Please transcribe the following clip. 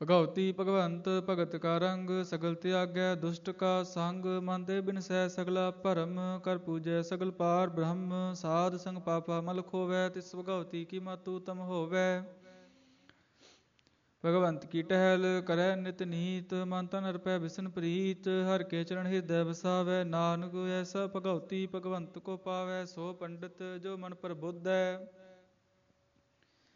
ਭਗਉਤੀ ਭਗਵੰਤ ਭਗਤ ਕਾ ਰੰਗ, ਸਗਲ ਤਿਆਗੈ ਦੁਸ਼ਟ ਕਾ ਸੰਗ। ਮਨ ਤੇ ਬਿਨਸੈ ਸਗਲਾ ਭਰਮ, ਕਰ ਪੂਜੈ ਸਗਲ ਪਾਰ ਬ੍ਰਹਮ। ਸਾਧ ਸੰਗ ਪਾਪਾ ਮਲ ਖੋਵੈ, ਤਿਸ ਭਗਉਤੀ ਕੀ ਮਤ ਉਤਮ ਹੋਵੈ। ਭਗਵੰਤ ਕੀ ਟਹਿਲ ਕਰੈ ਨਿਤ ਨੀਤ, ਮਨ ਤਨ ਅਰਪੈ ਬਿਸਨ ਪ੍ਰੀਤ। ਹਰਿ ਕੇ ਚਰਨ ਹਿਰਦੈ ਵਸਾਵੈ, ਨਾਨਕ ਐਸਾ ਭਗਉਤੀ ਭਗਵੰਤ ਕੋ ਪਾਵੈ। ਸੋ ਪੰਡਿਤ ਜੋ ਮਨ ਪ੍ਰਬੁੱਧੈ,